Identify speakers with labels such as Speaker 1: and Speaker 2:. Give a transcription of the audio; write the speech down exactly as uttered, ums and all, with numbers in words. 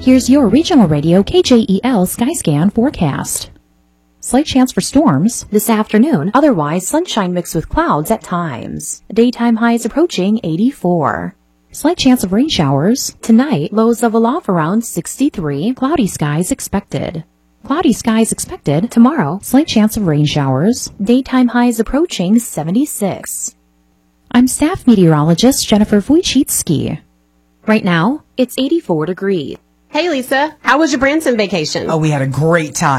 Speaker 1: Here's your regional radio K J E L Skyscan forecast. Slight chance for storms this afternoon, otherwise sunshine mixed with clouds at times. Daytime highs approaching eighty-four. Slight chance of rain showers. Tonight, lows level off around sixty-three. Cloudy skies expected. Cloudy skies expected. Tomorrow, slight chance of rain showers. Daytime highs approaching seventy-six. I'm staff meteorologist Jennifer Wojcicki. Right now, it's eighty-four degrees.
Speaker 2: Hey Lisa, how was your Branson vacation?
Speaker 3: Oh, we had a great time.